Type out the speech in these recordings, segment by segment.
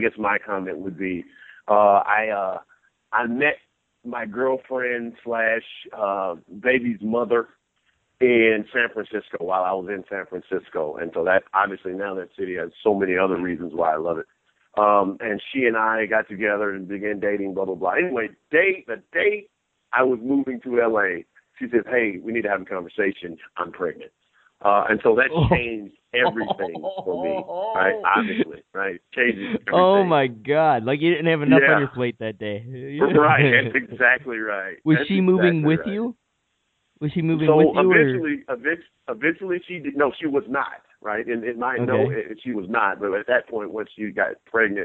guess my comment would be, I met my girlfriend slash baby's mother in San Francisco while I was in San Francisco. And so that, obviously now that city has so many other reasons why I love it. And she and I got together and began dating, blah, blah, blah. Anyway, the day I was moving to L.A., she said, hey, we need to have a conversation. I'm pregnant. And so that changed everything for me, right? Obviously, right? Changes everything. Oh, my God. Like you didn't have enough on your plate that day. Right. That's exactly right. Was she moving with you? Was she moving with you? Eventually she did. No, she was not, right? And she was not. But at that point, once she got pregnant,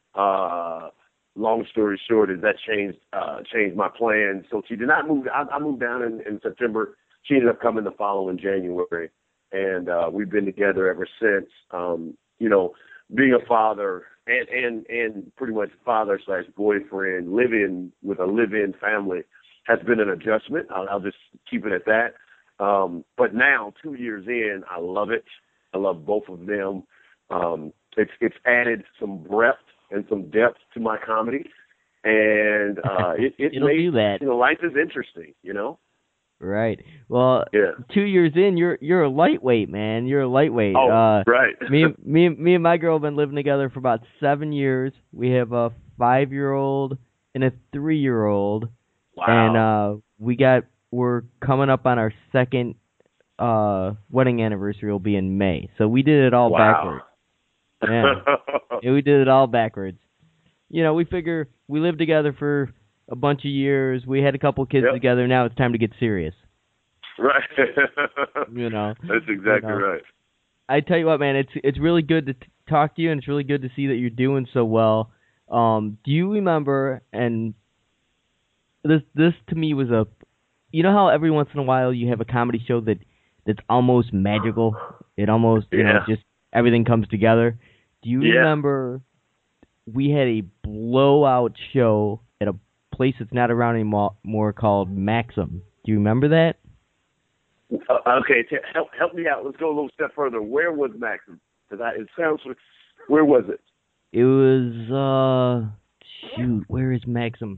long story short, is that changed my plans. So she did not move. I moved down in September. She ended up coming the following January. And we've been together ever since. Being a father and pretty much father slash boyfriend, living with a live-in family has been an adjustment. I'll just keep it at that. But now, 2 years in, I love it. I love both of them. It's added some breadth and some depth to my comedy, and it'll do that. Life is interesting, Right. Well, 2 years in, you're a lightweight, man. You're a lightweight. Oh, right. me and my girl have been living together for about 7 years. We have a 5-year-old and a 3-year-old. Wow. And we're coming up on our second wedding anniversary. Will be in May. So we did it all backwards. Yeah, we did it all backwards. We figure we lived together for a bunch of years. We had a couple kids together. Now it's time to get serious. Right. That's exactly right. I tell you what, man, it's really good to talk to you, and it's really good to see that you're doing so well. Do you remember? And this to me was how every once in a while you have a comedy show that's almost magical. It almost just everything comes together. Do you remember we had a blowout show at a place that's not around anymore called Maxim? Do you remember that? Okay, help me out. Let's go a little step further. Where was Maxim? Where was it? It was where is Maxim?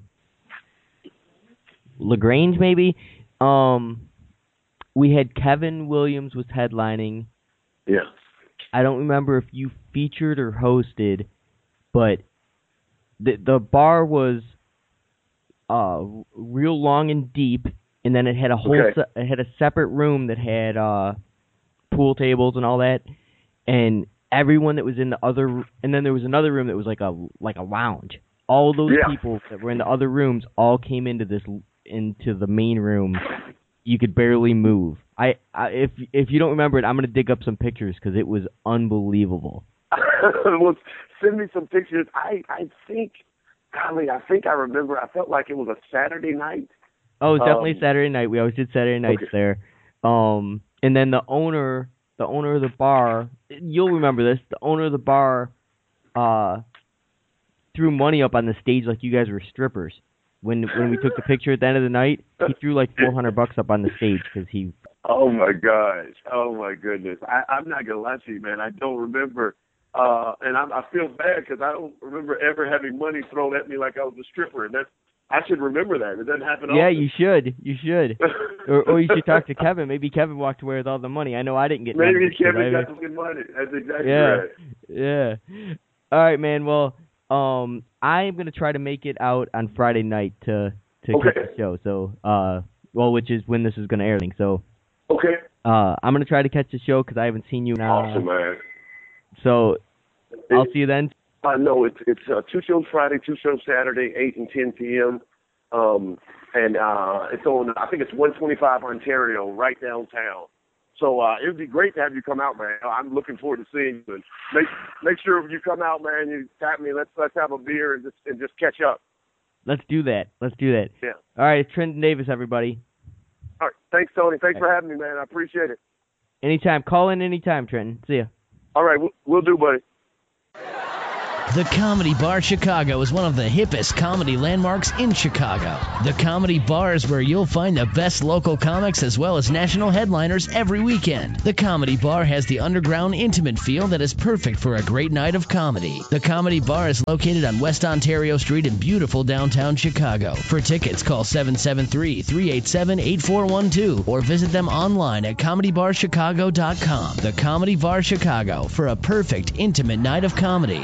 LaGrange, maybe. We had Kevin Williams was headlining. Yeah. I don't remember if you featured or hosted, but the bar was real long and deep, and then it had it had a separate room that had pool tables and all that, and everyone that was in the other, and then there was another room that was like a lounge. All those people that were in the other rooms all came into the main room. You could barely move. If you don't remember it, I'm gonna dig up some pictures because it was unbelievable. Well, send me some pictures. I think I remember. I felt like it was a Saturday night. Oh, it was definitely Saturday night. We always did Saturday nights there. And then the owner of the bar, you'll remember this. The owner of the bar threw money up on the stage like you guys were strippers. When we took the picture at the end of the night, he threw like $400 up on the stage because he. Oh my gosh! Oh my goodness! I'm not gonna lie to you, man. I don't remember, and I feel bad because I don't remember ever having money thrown at me like I was a stripper. And I should remember that. It doesn't happen often. Yeah, you should. You should. or you should talk to Kevin. Maybe Kevin walked away with all the money. I know I didn't get. Maybe Kevin got some good money. That's exactly right. Yeah. All right, man. Well. I am gonna try to make it out on Friday night to catch the show. So, which is when this is gonna air. So, I'm gonna try to catch the show because I haven't seen you now. Awesome, man. So, I'll see you then. No, it's 2 shows Friday, 2 shows Saturday, 8 and 10 p.m. And it's on. I think it's 125 Ontario, right downtown. So it would be great to have you come out, man. I'm looking forward to seeing you. And make sure when you come out, man, you tap me. Let's have a beer and just catch up. Let's do that. Yeah. All right, it's Trenton Davis, everybody. All right. Thanks, Tony. Thanks for having me, man. I appreciate it. Anytime. Call in anytime, Trenton. See ya. All right. We'll do, buddy. The Comedy Bar Chicago is one of the hippest comedy landmarks in Chicago. The Comedy Bar is where you'll find the best local comics as well as national headliners every weekend. The Comedy Bar has the underground, intimate feel that is perfect for a great night of comedy. The Comedy Bar is located on West Ontario Street in beautiful downtown Chicago. For tickets, call 773-387-8412 or visit them online at comedybarchicago.com. The Comedy Bar Chicago, for a perfect, intimate night of comedy.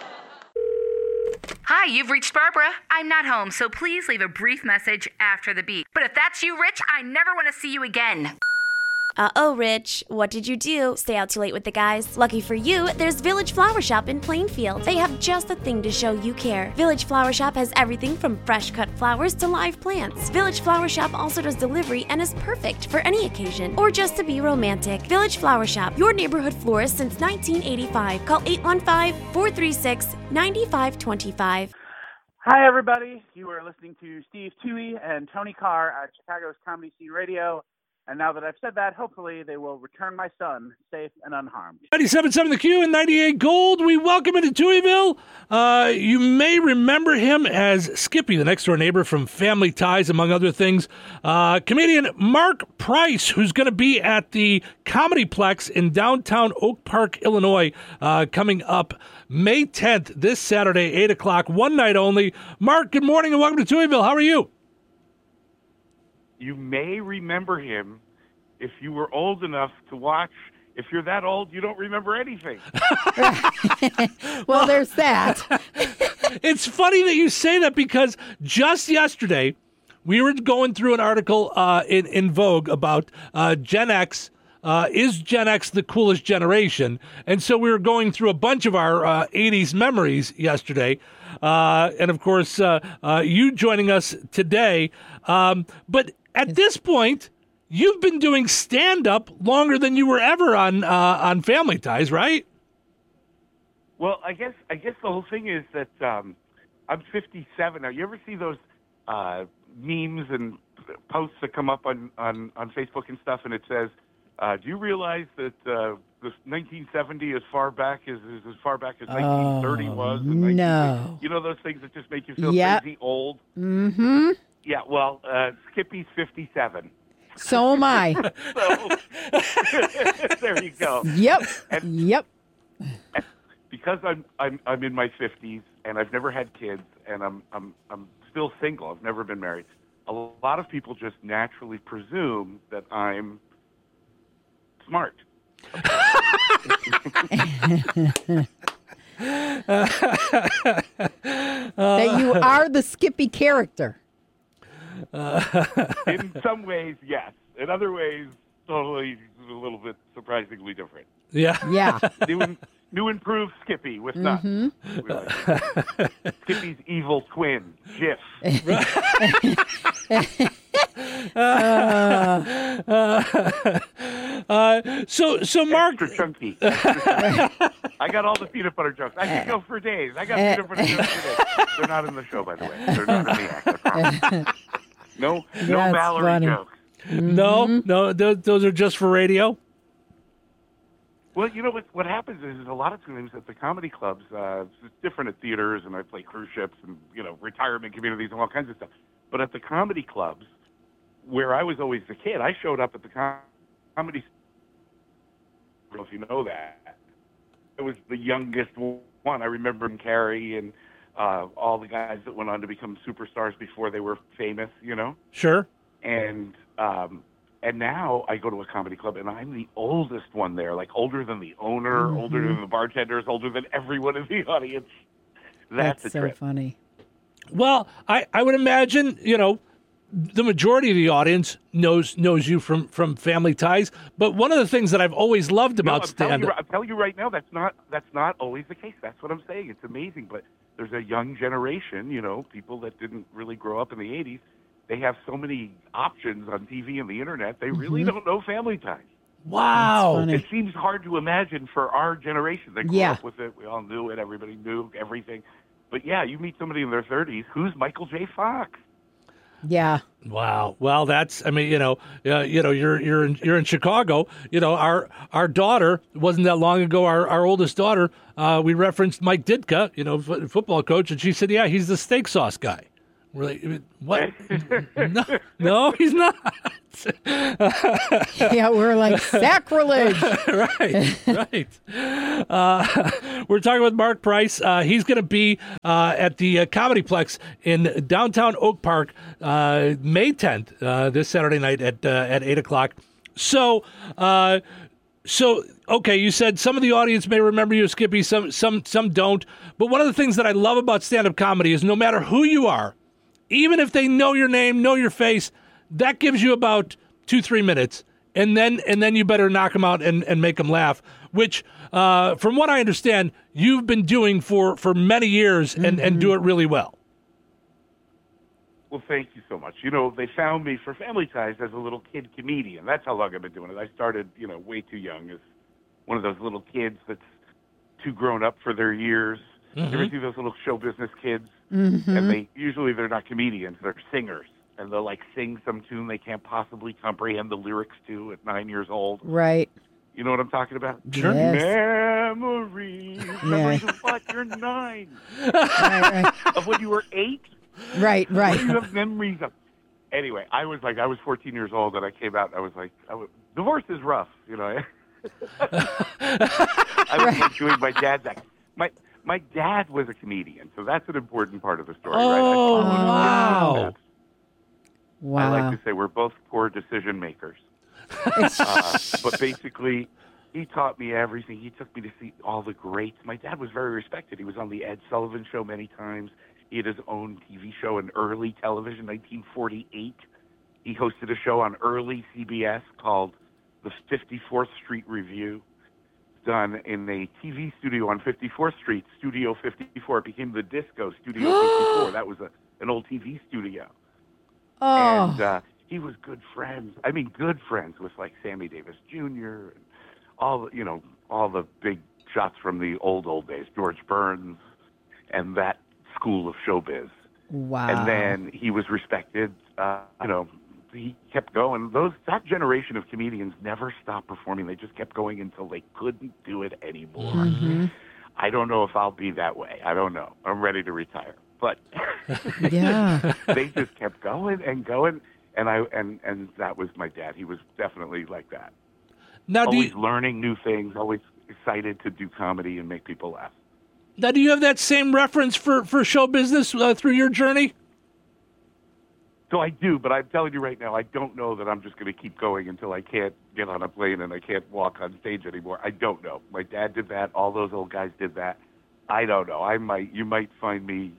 Hi, you've reached Barbara. I'm not home, so please leave a brief message after the beep. But if that's you, Rich, I never want to see you again. Uh-oh, Rich. What did you do? Stay out too late with the guys? Lucky for you, there's Village Flower Shop in Plainfield. They have just the thing to show you care. Village Flower Shop has everything from fresh cut flowers to live plants. Village Flower Shop also does delivery and is perfect for any occasion or just to be romantic. Village Flower Shop, your neighborhood florist since 1985. Call 815-436-9525. Hi, everybody. You are listening to Steve Toohey and Tony Carr at Chicago's Comedy Scene Radio. And now that I've said that, hopefully they will return my son safe and unharmed. 97.7 The Q and 98 Gold. We welcome him to Tooheyville. You may remember him as Skippy, the next-door neighbor from Family Ties, among other things. Comedian Mark Price, who's going to be at the Comedyplex in downtown Oak Park, Illinois, coming up May 10th, this Saturday, 8 o'clock, one night only. Mark, good morning and welcome to Tooheyville. How are you? You may remember him if you were old enough to watch. If you're that old, you don't remember anything. Well, there's that. It's funny that you say that because just yesterday we were going through an article in Vogue about Gen X. Is Gen X the coolest generation? And so we were going through a bunch of our 80s memories yesterday. And, of course, you joining us today. But at this point, you've been doing stand-up longer than you were ever on Family Ties, right? Well, I guess the whole thing is that I'm 57 now. You ever see those memes and posts that come up on Facebook and stuff, and it says, do you realize that this 1970 as far back as 1930 was? And No. You know those things that just make you feel crazy old? Mm-hmm. Yeah, well, Skippy's 57. So am I. So, there you go. Yep. And because I'm in my 50s and I've never had kids and I'm still single. I've never been married. A lot of people just naturally presume that I'm smart. That you are the Skippy character. In some ways, yes. In other ways, totally a little bit surprisingly different. Yeah. Yeah. New improved Skippy with nuts. Skippy's evil twin, Jif. So Mark, extra chunky. I got all the peanut butter jokes. I could go for days. I got peanut butter jokes for days. They're not in the show, by the way. They're not in the act. I promise. No Mallory funny. jokes. No, those are just for radio. Well, you know what happens is a lot of times at the comedy clubs, it's different at theaters, and I play cruise ships and retirement communities and all kinds of stuff. But at the comedy clubs, where I was always the kid, I showed up at the comedy. I don't know if you know that. I was the youngest one. I remember Carrie and all the guys that went on to become superstars before they were famous. Sure. And now I go to a comedy club, and I'm the oldest one there, like older than the owner, older than the bartenders, older than everyone in the audience. That's a so trip. funny. Well, I would imagine, the majority of the audience knows you from Family Ties. But one of the things that I've always loved about stand-up... I'm telling you right now, that's not always the case. That's what I'm saying. It's amazing. But there's a young generation, people that didn't really grow up in the 80s. They have so many options on TV and the internet, they really don't know Family Ties. Wow. It seems hard to imagine for our generation. They grew up with it. We all knew it. Everybody knew everything. But, yeah, you meet somebody in their 30s. Who's Michael J. Fox? Yeah. Wow. Well, that's. I mean, you're in Chicago. Our daughter wasn't that long ago. Our oldest daughter. We referenced Mike Ditka, football coach, and she said, "Yeah, he's the steak sauce guy." We're like, what? No, he's not. Yeah, we're like sacrilege. Right. We're talking with Mark Price. He's going to be at the Comedyplex in downtown Oak Park May 10th, this Saturday night at 8 o'clock. So, okay, you said some of the audience may remember you, Skippy, some don't. But one of the things that I love about stand-up comedy is no matter who you are, even if they know your name, know your face, that gives you about 2-3 minutes, and then you better knock them out and make them laugh. Which, from what I understand, you've been doing for many years and do it really well. Well, thank you so much. They found me for Family Ties as a little kid comedian. That's how long I've been doing it. I started, way too young as one of those little kids that's too grown up for their years. You ever see those little show business kids? And they're not comedians, they're singers. And they'll sing some tune they can't possibly comprehend the lyrics to at 9 years old. Right. You know what I'm talking about? Sure. Yes. Memories. Memories of what? You're 9. Right. Of when you were 8? Right. What do you have memories of? Anyway, I was 14 years old and I came out and I was like, divorce is rough, I was doing my dad's act. My dad was a comedian, so that's an important part of the story, right? Wow. I like to say we're both poor decision makers. But basically, he taught me everything. He took me to see all the greats. My dad was very respected. He was on the Ed Sullivan Show many times. He had his own TV show in early television, 1948. He hosted a show on early CBS called the 54th Street Review, done in a TV studio on 54th Street, Studio 54. It became the Disco Studio 54. That was an old TV studio. Oh. And he was good friends with Sammy Davis Jr. and all the big shots from the old days, George Burns and that school of showbiz. Wow. And then he was respected. He kept going. That generation of comedians never stopped performing. They just kept going until they couldn't do it anymore. I don't know if I'll be that way. I don't know. I'm ready to retire. But yeah, they just kept going and going. And that was my dad. He was definitely like that. Now, always learning new things, always excited to do comedy and make people laugh. Now, do you have that same reference for show business through your journey? So I do, but I'm telling you right now, I don't know that I'm just going to keep going until I can't get on a plane and I can't walk on stage anymore. I don't know. My dad did that. All those old guys did that. I don't know. You might find me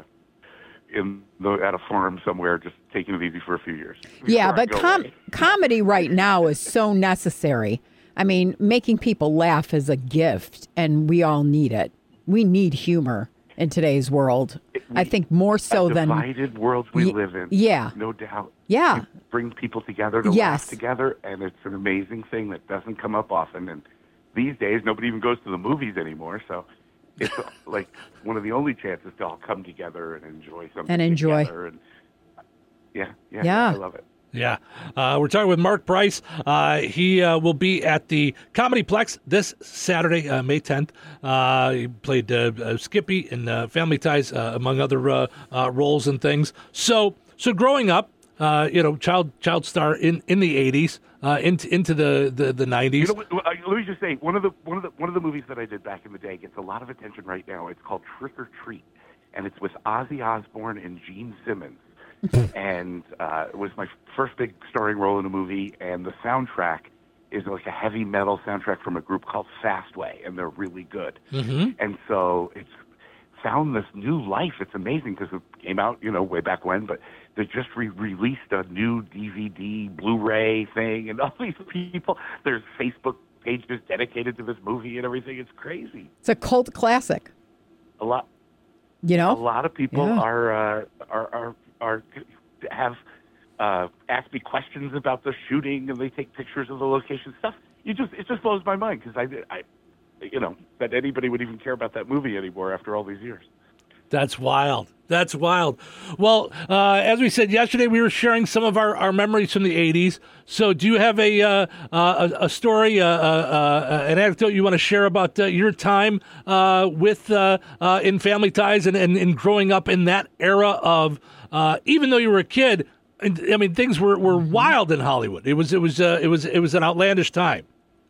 at a farm somewhere, just taking it easy for a few years. Yeah, but comedy right now is so necessary. I mean, making people laugh is a gift, and we all need it. We need humor in today's world. I think more so than divided world we live in. Yeah, no doubt. Yeah, it brings people together to laugh together, and it's an amazing thing that doesn't come up often. And these days, nobody even goes to the movies anymore, so it's like one of the only chances to all come together and enjoy something together. And yeah, I love it. Yeah. We're talking with Mark Price. He will be at the Comedyplex this Saturday, May 10th. He played Skippy in Family Ties, among other roles and things. So growing up, child star in the 80s, into the 90s. Let me just say, one of the movies that I did back in the day gets a lot of attention right now. It's called Trick or Treat, and it's with Ozzy Osbourne and Gene Simmons. And it was my first big starring role in a movie, and the soundtrack is like a heavy metal soundtrack from a group called Fastway, and they're really good. And so it's found this new life. It's amazing because it came out, way back when, but they just released a new DVD, Blu-ray thing, and all these people, there's Facebook pages dedicated to this movie and everything. It's crazy. It's a cult classic. A lot. A lot of people have asked me questions about the shooting, and they take pictures of the location stuff. It just blows my mind because I that anybody would even care about that movie anymore after all these years. That's wild. That's wild. Well, as we said yesterday, we were sharing some of our memories from the 80s. So do you have a story, an anecdote you want to share about your time with in Family Ties and growing up in that era of, even though you were a kid, I mean, things were wild in Hollywood. It was an outlandish time.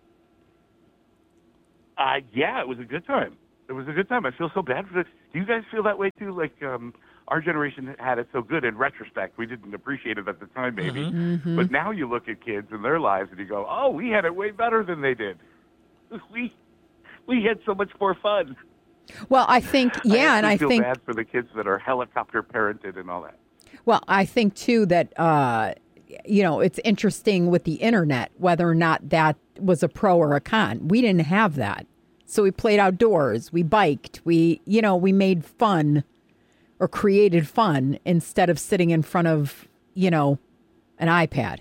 Yeah, it was a good time. It was a good time. I feel so bad for it. Do you guys feel that way too? Like our generation had it so good in retrospect. We didn't appreciate it at the time, maybe. Mm-hmm. But now you look at kids and their lives, and you go, "Oh, we had it way better than they did. We had so much more fun." Well, I think, I feel bad for the kids that are helicopter parented and all that. Well, I think too that it's interesting with the internet whether or not that was a pro or a con. We didn't have that. So we played outdoors, we biked, we made fun or created fun instead of sitting in front of, an iPad.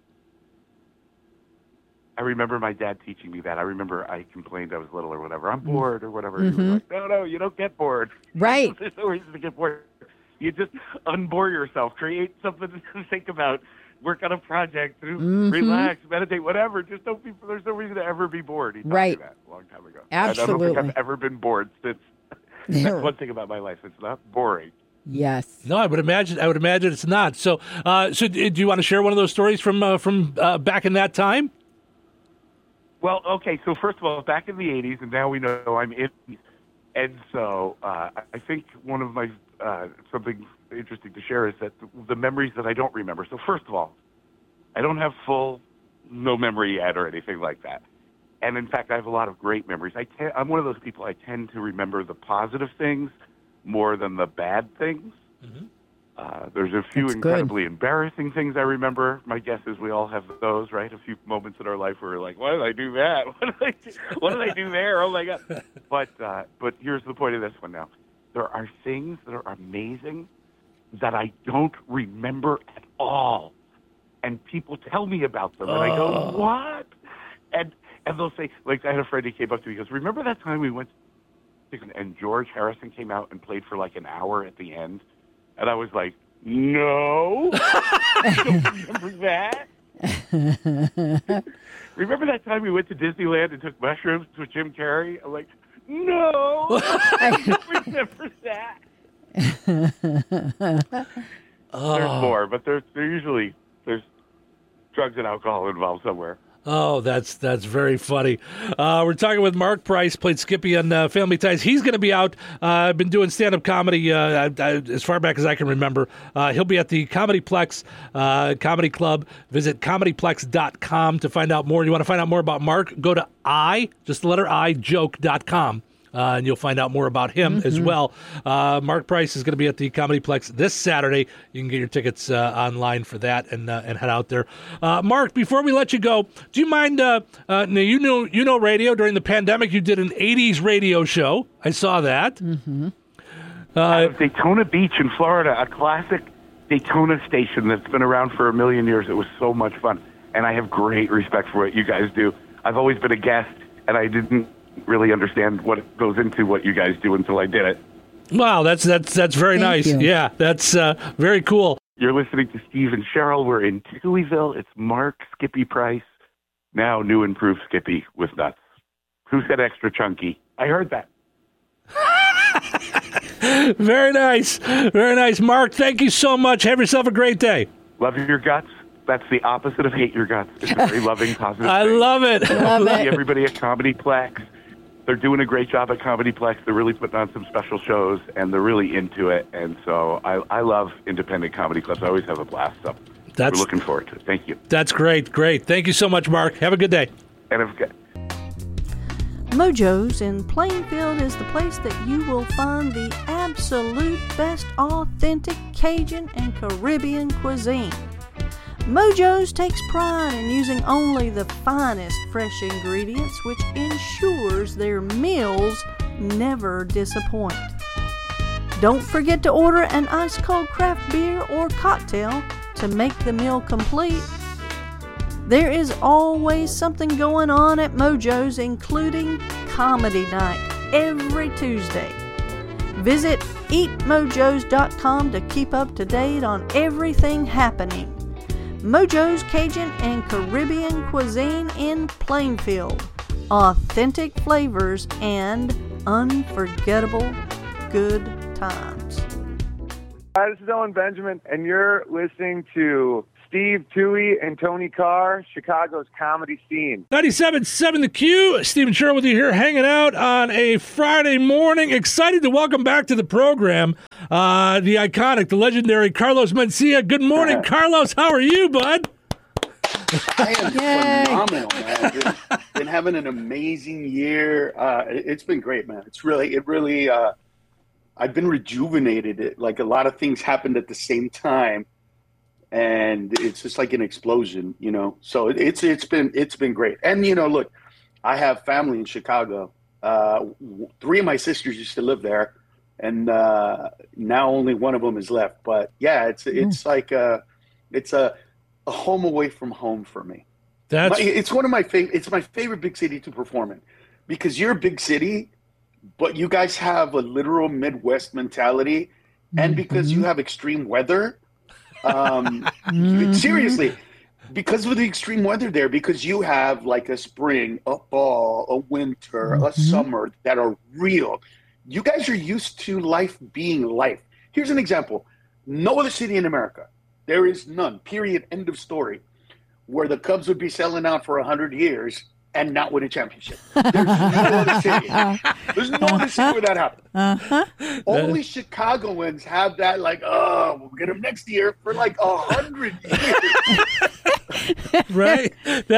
I remember my dad teaching me that. I remember I complained I was little or whatever. I'm bored or whatever. He was like, no, you don't get bored. Right. There's no reason to get bored. You just unbore yourself, create something to think about, work on a project, relax, meditate, whatever. Just don't be. There's no reason to ever be bored. He taught me that a long time ago. Absolutely. I don't think I've ever been bored since. That's one thing about my life. It's not boring. Yes. No, I would imagine it's not. So, do you want to share one of those stories from back in that time? Well, okay. So first of all, back in the '80s, and now we know I'm in, and so I think one of my something interesting to share is that the memories that I don't remember. So first of all, I don't have no memory yet or anything like that. And in fact, I have a lot of great memories. I'm one of those people, I tend to remember the positive things more than the bad things. Mm-hmm. There's a few incredibly embarrassing things I remember. My guess is we all have those, right? A few moments in our life where we're like, why did I do that? What did I do there? Oh, my God. But here's the point of this one now. There are things that are amazing that I don't remember at all. And people tell me about them, and I go, what? And they'll say, like, I had a friend who came up to me, he goes, remember that time we went and George Harrison came out and played for like an hour at the end? And I was like, no, I don't remember that. Remember that time we went to Disneyland and took mushrooms with Jim Carrey? I'm like, no, I don't remember that. There's more, but there's drugs and alcohol involved somewhere. Oh, that's very funny. We're talking with Mark Price, played Skippy on Family Ties. He's going to be out. I've been doing stand-up comedy as far back as I can remember. He'll be at the Comedyplex Comedy Club. Visit comedyplex.com to find out more. You want to find out more about Mark? Go to just the letter I, joke.com. And you'll find out more about him as well. Mark Price is going to be at the Comedyplex this Saturday. You can get your tickets online for that and head out there. Mark, before we let you go, do you mind? Now you know radio. During the pandemic, you did an '80s radio show. I saw that. Mm-hmm. Out of Daytona Beach in Florida, a classic Daytona station that's been around for a million years. It was so much fun, and I have great respect for what you guys do. I've always been a guest, and I didn't really understand what goes into what you guys do until I did it. Wow, that's very nice. You. Yeah, that's very cool. You're listening to Steve and Cheryl. We're in Tuieville. It's Mark Skippy Price, now new improved Skippy with nuts. Who said extra chunky? I heard that. Very nice. Very nice. Mark, thank you so much. Have yourself a great day. Love your guts. That's the opposite of hate your guts. It's a very loving, positive I thing. love it. Love it. Everybody at Comedyplex. They're doing a great job at Comedyplex. They're really putting on some special shows, and they're really into it. And so I love independent comedy clubs. I always have a blast. So we're looking forward to it. Thank you. That's great. Great. Thank you so much, Mark. Have a good day. And have a good. Mojo's in Plainfield is the place that you will find the absolute best authentic Cajun and Caribbean cuisine. Mojo's takes pride in using only the finest fresh ingredients, which ensures their meals never disappoint. Don't forget to order an ice-cold craft beer or cocktail to make the meal complete. There is always something going on at Mojo's, including comedy night every Tuesday. Visit EatMojos.com to keep up to date on everything happening. Mojo's Cajun and Caribbean Cuisine in Plainfield. Authentic flavors and unforgettable good times. Hi, this is Owen Benjamin, and you're listening to Steve Toohey and Tony Carr, Chicago's comedy scene. 97.7 The Q. Stephen Sherrill with you here, hanging out on a Friday morning. Excited to welcome back to the program the iconic, the legendary Carlos Mencia. Good morning, Carlos. How are you, bud? I am phenomenal, man. Been having an amazing year. It's been great, man. It really. I've been rejuvenated. Like a lot of things happened at the same time, and it's just like an explosion, you know. So it's been great. And you know, look, I have family in Chicago. 3 of my sisters used to live there, and now only one of them is left. But yeah, it's like it's a home away from home for me. It's one of my favorite. It's my favorite big city to perform in, because you're a big city, but you guys have a literal Midwest mentality, and because you have extreme weather. Seriously, because of the extreme weather there, because you have like a spring, a fall, a winter, a summer that are real. You guys are used to life being life. Here's an example. No other city in America, there is none, period, end of story, where the Cubs would be selling out for 100 years and not win a championship. There's no other city. There's no other city where that happened. Only Chicagoans have that, like, oh, we'll get them next year for like 100 years. Right,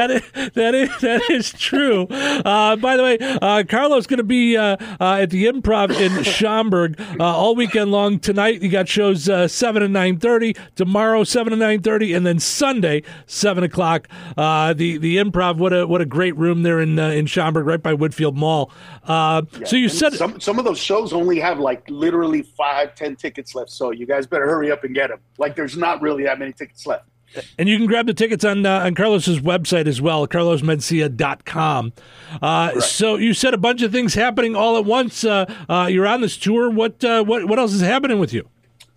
that is true. By the way, Carlos going to be at the Improv in Schaumburg all weekend long. Tonight you got shows 7 and 9:30. Tomorrow 7 and 9:30, and then Sunday 7 o'clock. The Improv. What a great room there in Schaumburg, right by Woodfield Mall. So you said some of those shows only have like literally 5-10 tickets left. So you guys better hurry up and get them. Like there's not really that many tickets left. And you can grab the tickets on Carlos's website as well, carlosmencia.com. So you said a bunch of things happening all at once. You're on this tour. What else is happening with you?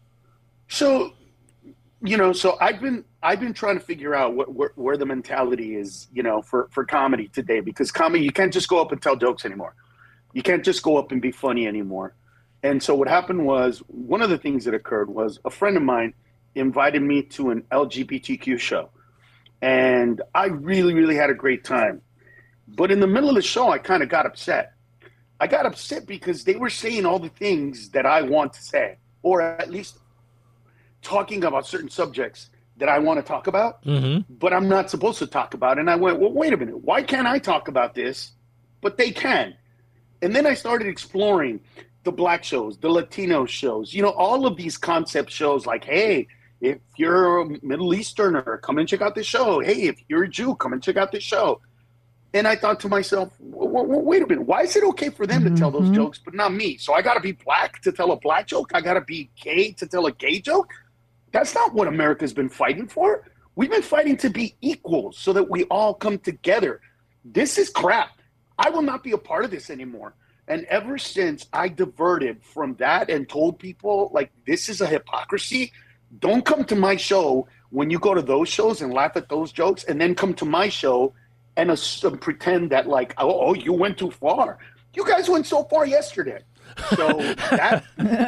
So, you know, I've been trying to figure out where the mentality is, you know, for comedy today, because comedy, you can't just go up and tell jokes anymore. You can't just go up and be funny anymore. And so what happened was, one of the things that occurred was a friend of mine invited me to an LGBTQ show, and I really, really had a great time. But in the middle of the show, I kind of got upset. I got upset because they were saying all the things that I want to say, or at least talking about certain subjects that I want to talk about, but I'm not supposed to talk about. And I went, well, wait a minute. Why can't I talk about this, but they can? And then I started exploring the Black shows, the Latino shows, you know, all of these concept shows like, hey, if you're a Middle Easterner, come and check out this show. Hey, if you're a Jew, come and check out this show. And I thought to myself, wait a minute. Why is it okay for them to tell those jokes, but not me? So I got to be black to tell a black joke? I got to be gay to tell a gay joke? That's not what America's been fighting for. We've been fighting to be equals so that we all come together. This is crap. I will not be a part of this anymore. And ever since I diverted from that and told people, like, this is a hypocrisy, don't come to my show when you go to those shows and laugh at those jokes, and then come to my show and pretend that, like, oh, you went too far. You guys went so far yesterday. So that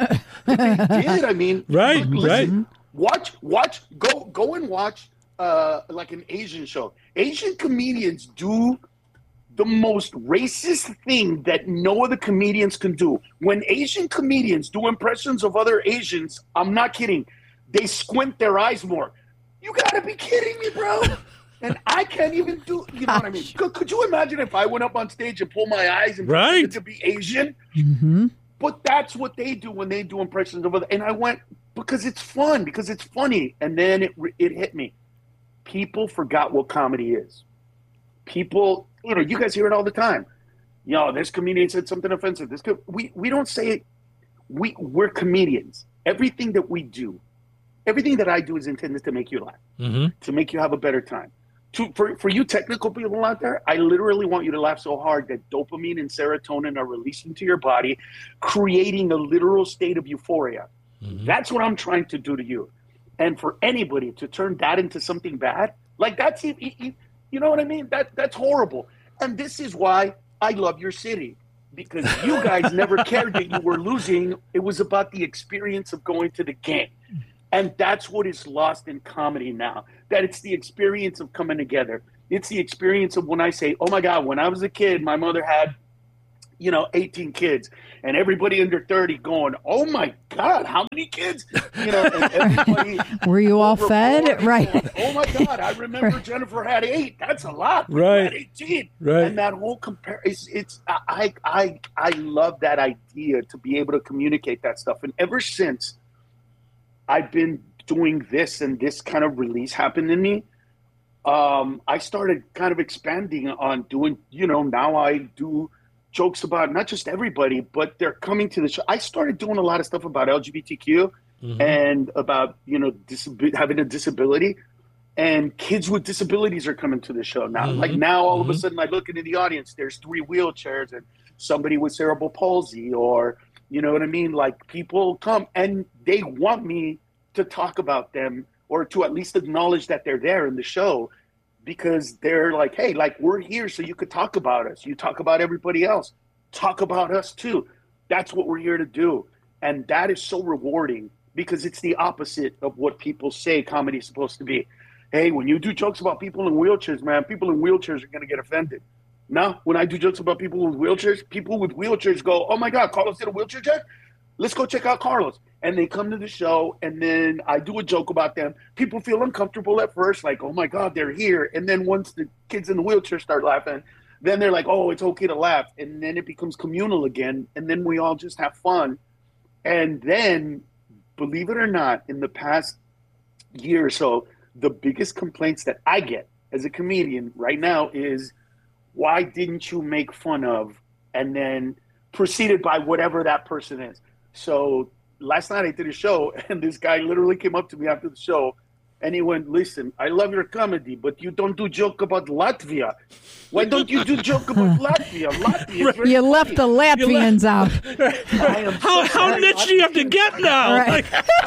they did. I mean, right, listen, Watch, go and watch like an Asian show. Asian comedians do the most racist thing that no other comedians can do. When Asian comedians do impressions of other Asians, I'm not kidding, they squint their eyes more. You gotta be kidding me, bro. And I can't even do, you know what I mean? Could you imagine if I went up on stage and pulled my eyes and pretended to be Asian? But that's what they do when they do impressions of other. And I went, because it's fun, because it's funny. And then it hit me. People forgot what comedy is. People, you know, you guys hear it all the time. You know, this comedian said something offensive. We don't say it. We're comedians. Everything that we do, everything that I do is intended to make you laugh, to make you have a better time. For you technical people out there, I literally want you to laugh so hard that dopamine and serotonin are released into your body, creating a literal state of euphoria. Mm-hmm. That's what I'm trying to do to you. And for anybody to turn that into something bad, like that's, you know what I mean? That's horrible. And this is why I love your city, because you guys never cared that you were losing. It was about the experience of going to the game. And that's what is lost in comedy now, that it's the experience of coming together. It's the experience of when I say, oh my God, when I was a kid, my mother had, 18 kids, and everybody under 30 going, oh my God, how many kids? And everybody. Were you all fed? Right. Going, oh my God, I remember Jennifer had 8. That's a lot. Right. Had 18. Right. And that whole comparison, I love that idea to be able to communicate that stuff. And ever since I've been doing this and this kind of release happened in me, I started kind of expanding on doing, now I do jokes about not just everybody, but they're coming to the show. I started doing a lot of stuff about LGBTQ and about, having a disability, and kids with disabilities are coming to the show now. Mm-hmm. Like now, all of a sudden I look into the audience, there's 3 wheelchairs and somebody with cerebral palsy, or, you know what I mean? Like people come and they want me to talk about them, or to at least acknowledge that they're there in the show, because they're like, hey, like we're here so you could talk about us. You talk about everybody else. Talk about us too. That's what we're here to do. And that is so rewarding, because it's the opposite of what people say comedy is supposed to be. Hey, when you do jokes about people in wheelchairs, man, people in wheelchairs are going to get offended. No, when I do jokes about people with wheelchairs go, oh my God, Carlos did a wheelchair check? Let's go check out Carlos. And they come to the show, and then I do a joke about them. People feel uncomfortable at first, like, oh my God, they're here. And then once the kids in the wheelchair start laughing, then they're like, oh, it's okay to laugh. And then it becomes communal again. And then we all just have fun. And then, believe it or not, in the past year or so, the biggest complaints that I get as a comedian right now is, why didn't you make fun of, and then preceded by whatever that person is. So last night I did a show, and this guy literally came up to me after the show, and he went, listen, I love your comedy, but you don't do joke about Latvia. Why don't you do joke about Latvia? Latvia is very you left the Latvians out. How niche do you have to get now? Right.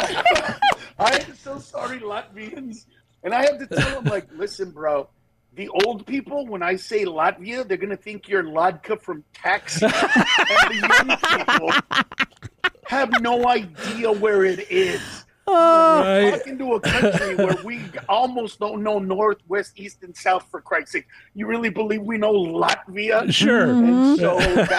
I am so sorry, Latvians. And I have to tell them, like, listen, bro, the old people, when I say Latvia, they're going to think you're Ladka from Taxi. And the young people have no idea where it is. We're talking to a country where we almost don't know north, west, east, and south, for Christ's sake. You really believe we know Latvia? Sure. And so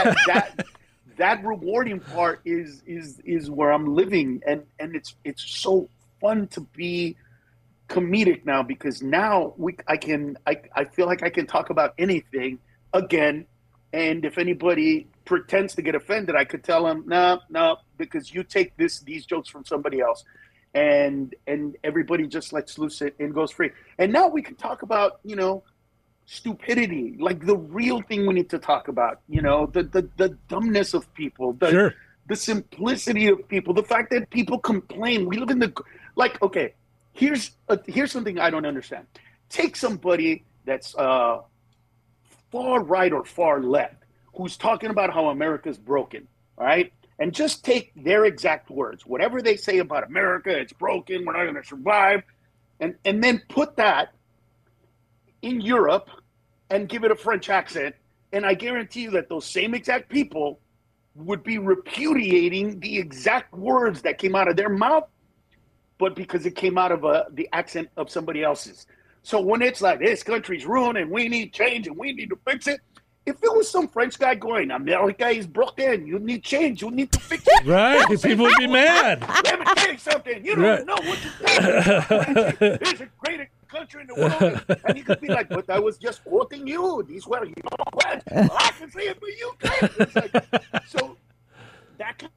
that rewarding part is where I'm living, and it's so fun to be comedic now, because now I feel like I can talk about anything again, and if anybody pretends to get offended, I could tell them, no, because you take these jokes from somebody else, and everybody just lets loose it and goes free. And now we can talk about, stupidity, like the real thing we need to talk about, the dumbness of people, the simplicity of people, the fact that people complain. We live in okay, here's something I don't understand. Take somebody that's far right or far left who's talking about how America's broken, all right? And just take their exact words, whatever they say about America, it's broken, we're not going to survive, and then put that in Europe and give it a French accent, and I guarantee you that those same exact people would be repudiating the exact words that came out of their mouth, but because it came out of the accent of somebody else's. So when it's like, this country's ruined and we need change and we need to fix it, if it was some French guy going, America is broken, you need change, you need to fix it. Right, people would be mad. Let me tell you something, you don't know what you're saying. There's a greater country in the world. And you could be like, but I was just quoting you. These were your words. I can say it, but you can't. It's like, so that can...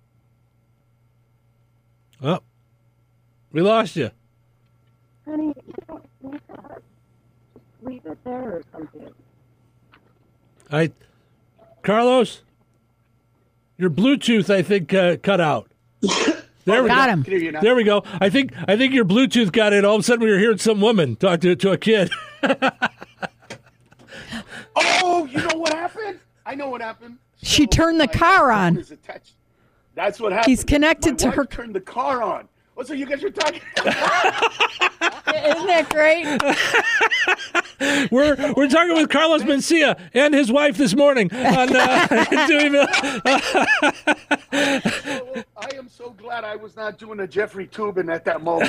Oh, we lost you. Honey, you don't need that. Leave it there or something. Carlos, your Bluetooth, I think, cut out. There we got go. him. There we go. I think your Bluetooth got in. All of a sudden, we were hearing some woman talk to a kid. Oh, you know what happened? I know what happened. She turned the my car phone on. is attached. That's what happened. He's connected to My wife her. turned the car on. Oh, so you guys are talking. Isn't that great? We're talking with Carlos Mencia and his wife this morning on Deweyville. I am so glad I was not doing a Jeffrey Toobin at that moment.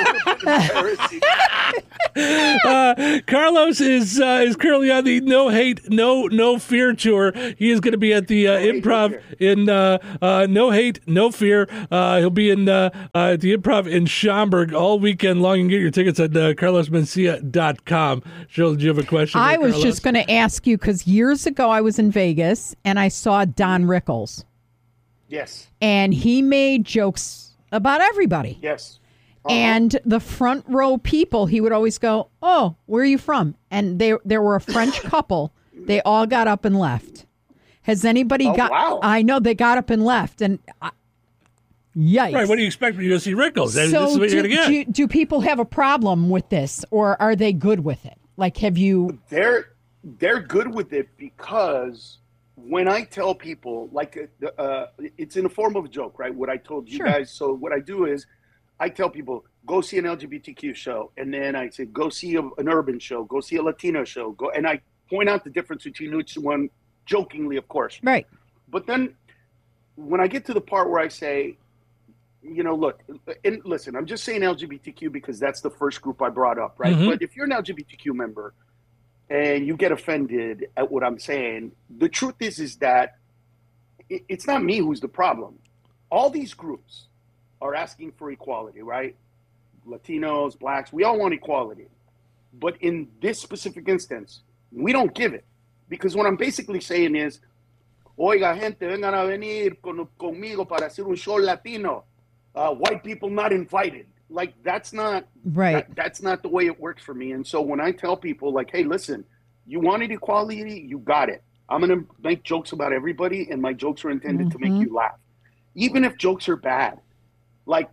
That would have been embarrassing. Carlos is currently on the No Hate, No Fear tour. He is going to be at the Improv in No Hate, No Fear. He'll be in at the Improv in Schaumburg all weekend long. You can get your tickets at carlosmencia.com. Jill, do you have a question? I was Carlos? just going to ask you because years ago I was in Vegas and I saw Don Rickles. Yes. And he made jokes about everybody. Yes. And the front row people, he would always go, "Oh, where are you from?" And there were a French couple. They all got up and left. Has anybody got? Wow. I know they got up and left. And yikes! Right. What do you expect when you go see Rickles? This So is what you're going to get. do people have a problem with this, or are they good with it? Like, have you? They're good with it because when I tell people, like, it's in the form of a joke, right? What I told you Sure. guys. So what I do is I tell people, go see an LGBTQ show. And then I say, go see an urban show, go see a Latino show. And I point out the difference between each one, jokingly, of course. Right. But then when I get to the part where I say, you know, look, and listen, I'm just saying LGBTQ because that's the first group I brought up, right? Mhm. But if you're an LGBTQ member and you get offended at what I'm saying, the truth is that it's not me who's the problem. All these groups are asking for equality, right? Latinos, blacks, we all want equality. But in this specific instance, we don't give it. Because what I'm basically saying is, oiga, gente, vengan a venir conmigo para hacer un show latino. White people not invited. Like, that's not Right. that's not the way it works for me. And so when I tell people, like, hey, listen, you wanted equality, you got it. I'm going to make jokes about everybody, and my jokes are intended to make you laugh. Even if jokes are bad. Like,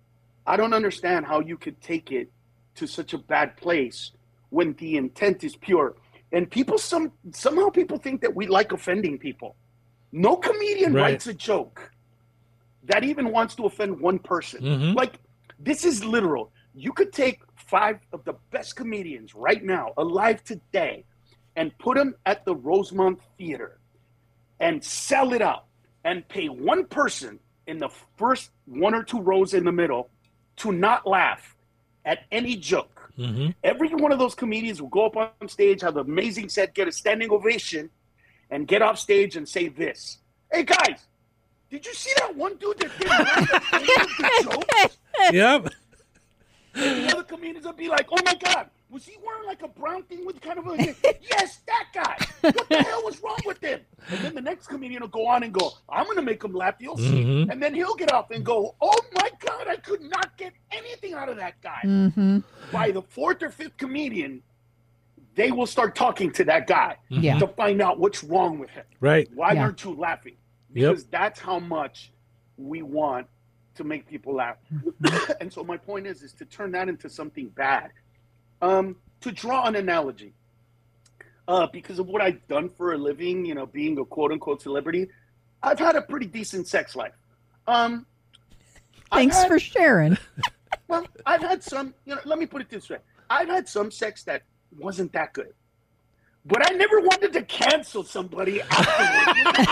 I don't understand how you could take it to such a bad place when the intent is pure. And people, somehow people think that we like offending people. No comedian Right. writes a joke that even wants to offend one person. Mhm. Like, this is literal. You could take 5 of the best comedians right now, alive today, and put them at the Rosemont Theater and sell it out and pay one person in the first 1 or 2 rows in the middle to not laugh at any joke. Mm-hmm. Every one of those comedians will go up on stage, have an amazing set, get a standing ovation, and get off stage and say this. Hey, guys, did you see that one dude that didn't laugh at any of the jokes? Yep. And the other comedians will be like, oh, my God, was he wearing like a brown thing with kind of a... Yes, that guy. What the hell was wrong with him? And then the next comedian will go on and go, I'm going to make him laugh. You'll see. Mhm. And then he'll get off and go, oh, my God, I could not get anything out of that guy. Mm-hmm. By the 4th or 5th comedian, they will start talking to that guy Yeah. to find out what's wrong with him. Right. Why Yeah. aren't you laughing? Yep. Because that's how much we want to make people laugh. And so my point is to turn that into something bad. To draw an analogy, because of what I've done for a living, you know, being a quote unquote celebrity, I've had a pretty decent sex life. Thanks for sharing. Well, I've had some, you know, let me put it this way. I've had some sex that wasn't that good. But I never wanted to cancel somebody afterwards.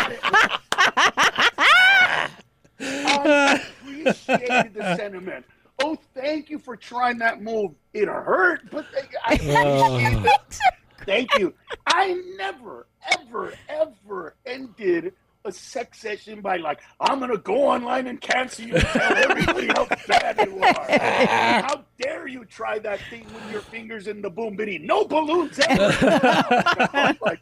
I appreciated the sentiment. Oh, thank you for trying that move. It hurt, but I appreciate it. Thank you. I never, ever, ever ended a sex session by like, I'm going to go online and cancel you and tell everybody how bad you are. How dare you try that thing with your fingers in the boom bitty? No balloons ever. Like,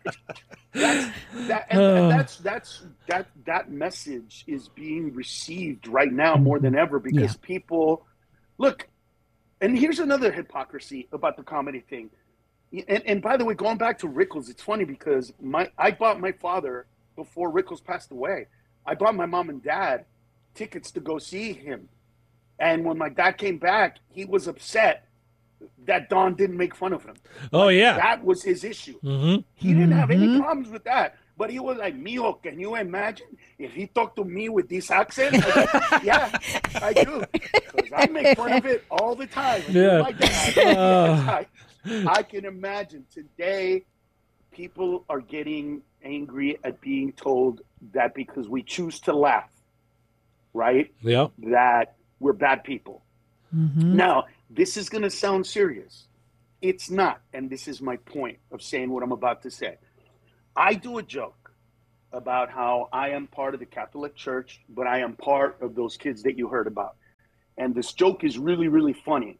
that message is being received right now more than ever because people look. And here's another hypocrisy about the comedy thing. And by the way, going back to Rickles, it's funny because I bought my father before Rickles passed away. I bought my mom and dad tickets to go see him. And when my dad came back, he was upset that Don didn't make fun of him. Oh, yeah. That was his issue. Mm-hmm. He didn't have any problems with that. But he was like, mijo, can you imagine if he talked to me with this accent? I was like, yeah, I do. Because I make fun of it all the time. Yeah. My dad. I can imagine today people are getting angry at being told that because we choose to laugh, right? Yeah. That we're bad people. Mm-hmm. Now, this is going to sound serious. It's not. And this is my point of saying what I'm about to say. I do a joke about how I am part of the Catholic Church, but I am part of those kids that you heard about. And this joke is really, really funny.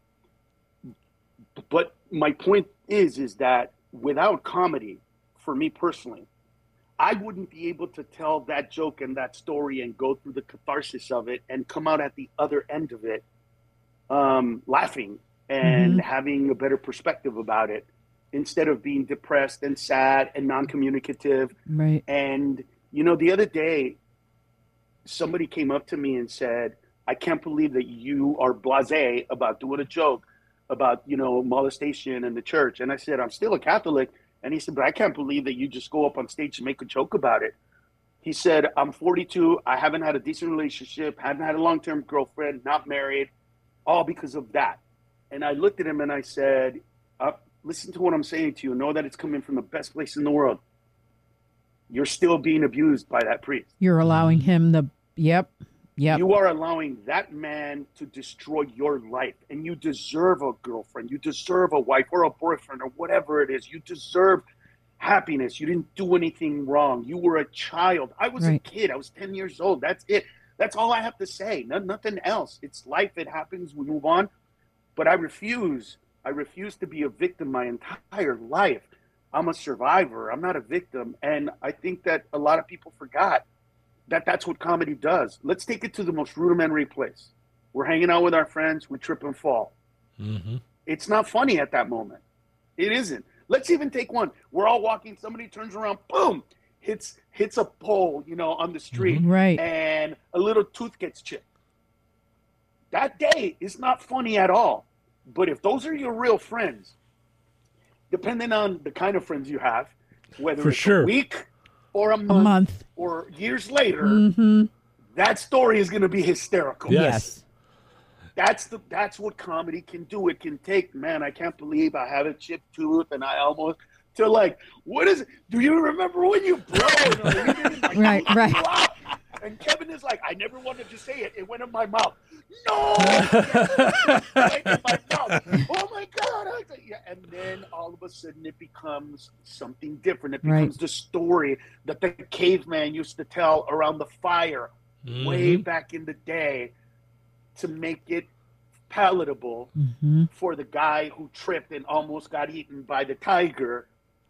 But my point is that without comedy, for me personally, I wouldn't be able to tell that joke and that story and go through the catharsis of it and come out at the other end of it laughing and having a better perspective about it, instead of being depressed and sad and non-communicative. Right. And, you know, the other day, somebody came up to me and said, I can't believe that you are blasé about doing a joke about, you know, molestation in the church. And I said, I'm still a Catholic. And he said, but I can't believe that you just go up on stage and make a joke about it. He said, I'm 42. I haven't had a decent relationship, haven't had a long-term girlfriend, not married, all because of that. And I looked at him and I said, listen to what I'm saying to you. Know that it's coming from the best place in the world. You're still being abused by that priest. You're allowing him the, yep. You are allowing that man to destroy your life. And you deserve a girlfriend. You deserve a wife or a boyfriend or whatever it is. You deserve happiness. You didn't do anything wrong. You were a child. I was a kid. I was 10 years old. That's it. That's all I have to say. Nothing else. It's life. It happens. We move on. But I refuse to be a victim my entire life. I'm a survivor. I'm not a victim. And I think that a lot of people forgot that that's what comedy does. Let's take it to the most rudimentary place. We're hanging out with our friends. We trip and fall. Mm-hmm. It's not funny at that moment. It isn't. Let's even take one. We're all walking. Somebody turns around. Boom. Hits a pole, you know, on the street. Right. And a little tooth gets chipped. That day is not funny at all. But if those are your real friends, depending on the kind of friends you have, whether it's a week or a month or years later, that story is going to be hysterical. Yes. That's what comedy can do. It can take, man, I can't believe I have a chipped tooth and I almost, to like, what is it? Do you remember when you broke? Like, right. And Kevin is like, I never wanted to say it. It went in my mouth. No! It went in my mouth. Oh, my God. And then all of a sudden it becomes something different. It becomes the story that the caveman used to tell around the fire way back in the day to make it palatable for the guy who tripped and almost got eaten by the tiger.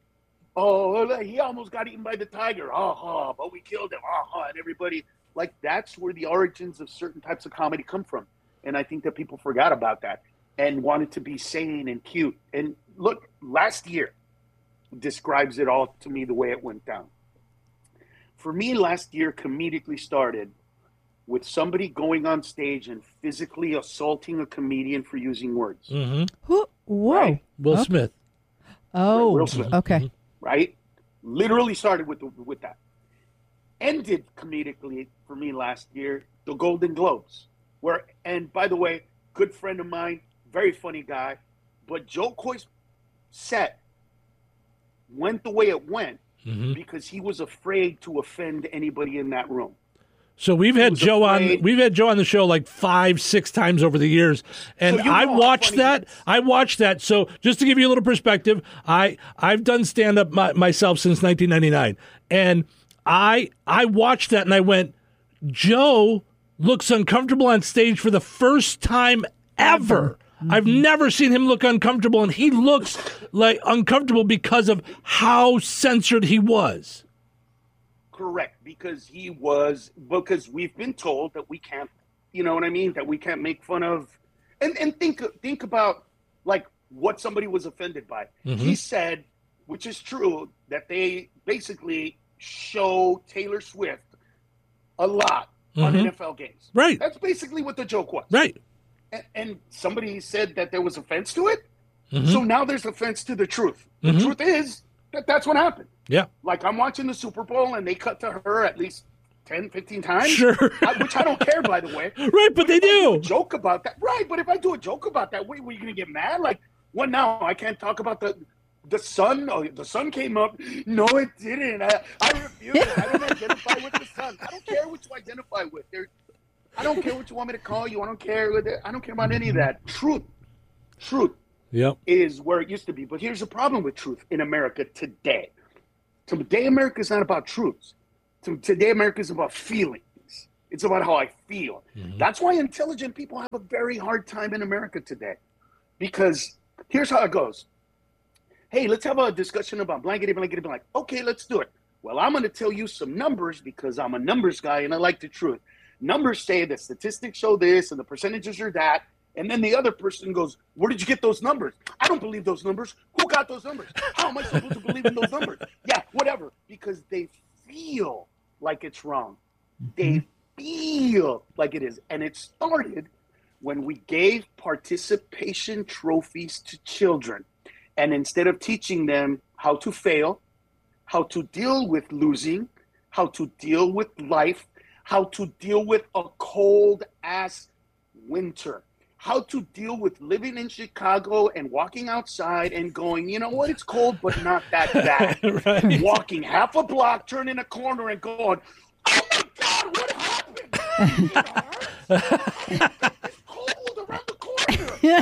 Oh, he almost got eaten by the tiger. But we killed him. And everybody, like, that's where the origins of certain types of comedy come from. And I think that people forgot about that and wanted to be sane and cute. And look, last year describes it all to me the way it went down. For me, last year comedically started with somebody going on stage and physically assaulting a comedian for using words. Whoa. Right? Will Smith. Oh, Will Smith. Okay. Right? Literally started with that. Ended comedically for me last year, the Golden Globes. And by the way, good friend of mine, very funny guy, but Joe Coy's set went the way it went because he was afraid to offend anybody in that room. So we've had Joe on. We've had Joe on the show like 5-6 times over the years, and I watched that. So just to give you a little perspective, I've done stand up myself since 1999, and I watched that and I went, Joe looks uncomfortable on stage for the first time ever. I've never seen him look uncomfortable, and he looks like uncomfortable because of how censored he was. Correct, because we've been told that we can't, you know what I mean, that we can't make fun of, and think about like what somebody was offended by. He said, which is true, that they basically show Taylor Swift a lot on NFL games. Right. That's basically what the joke was. Right. And somebody said that there was offense to it. Mm-hmm. So now there's offense to the truth. The Mm-hmm. truth is that that's what happened. Yeah. Like I'm watching the Super Bowl and they cut to her at least 10, 15 times. Sure. Which I don't care, by the way. Right, but they do. A joke about that. Right, but if I do a joke about that, were you going to get mad? Like, what now? I can't talk about the sun? Oh, the sun came up. No, it didn't. I refuse it. I don't identify with the sun. I don't care what you identify with. I don't care what you want me to call you. I don't care. I don't care about any of that. Truth is where it used to be. But here's the problem with truth in America today. Today, America is not about truths. Today, America is about feelings. It's about how I feel. Mm-hmm. That's why intelligent people have a very hard time in America today. Because here's how it goes. Hey, let's have a discussion about blankety, blankety, blank. Okay, let's do it. Well, I'm going to tell you some numbers because I'm a numbers guy and I like the truth. Numbers say that statistics show this and the percentages are that. And then the other person goes, where did you get those numbers? I don't believe those numbers. Who got those numbers? How am I supposed to believe in those numbers? Yeah, whatever. Because they feel like it's wrong. They feel like it is. And it started when we gave participation trophies to children. And instead of teaching them how to fail, how to deal with losing, how to deal with life, how to deal with a cold-ass winter, how to deal with living in Chicago and walking outside and going, you know what, it's cold, but not that bad. Right. Walking half a block, turning a corner and going, oh my God, what happened? It's cold around the corner.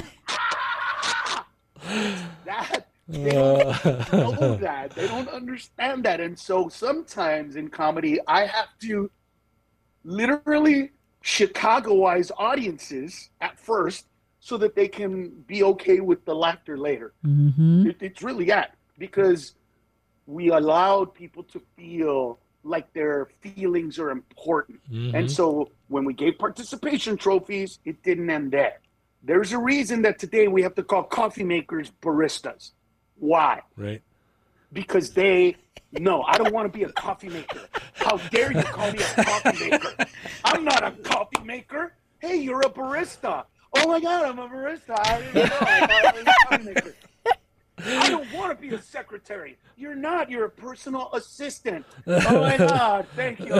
They don't know that. They don't understand that. And so sometimes in comedy, I have to literally Chicagoize audiences at first so that they can be okay with the laughter later. Mm-hmm. It's really that, because we allowed people to feel like their feelings are important. Mm-hmm. And so when we gave participation trophies, it didn't end there. There's a reason that today we have to call coffee makers baristas. Why? Right. Because no, I don't want to be a coffee maker. How dare you call me a coffee maker? I'm not a coffee maker. Hey, you're a barista. Oh my God, I'm a barista. I didn't know. I was a coffee maker. I don't want to be a secretary. You're not. You're a personal assistant. Oh my God, thank you.